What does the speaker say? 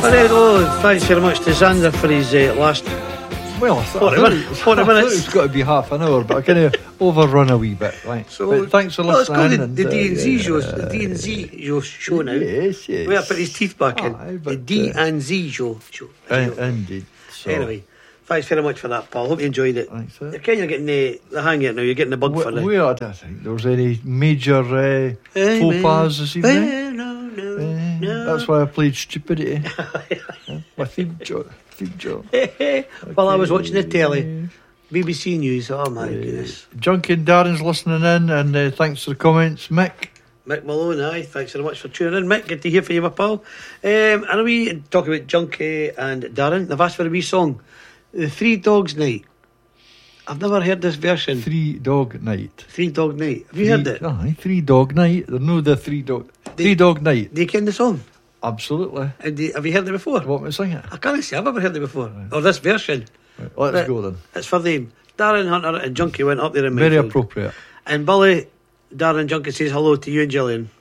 Well, there you go. Thanks very much to Xander for his last Well, 40 minutes. It's got to be half an hour, but I kind of overrun a wee bit. Right. So, but thanks for listening. It's called the D&Z shows. The D&Z show now. Yes. We have to put his teeth back in. The D&Z show. Indeed. So. Anyway, thanks very much for that, Paul. Hope you enjoyed it. Thanks, sir. You're kind of getting the hang of it now. You're getting the bug for it. I don't think there was any major faux pas this evening. No. That's why I played Stupidity. My theme job. While I was watching the telly, BBC News. Oh my goodness. Junkie and Darren's listening in, and thanks for the comments. Mick Malone, aye, thanks very much for tuning in. Mick, good to hear from you, my pal. And we talk about Junkie and Darren. They've asked for a wee song, The Three Dogs Night. I've never heard this version. 3 Dog Night. 3 Dog Night. Have you heard it? Aye, 3 Dog Night. There's no the 3 Dog Night. Do you ken the song? Absolutely. And have you heard it before? You want me to sing it? I can't say I've ever heard it before. Or this version. Right, let's go then. It's for them. Darren Hunter and Junkie went up there in Very Mayfield. appropriate. And Billy, Darren Junkie says hello to you and Gillian.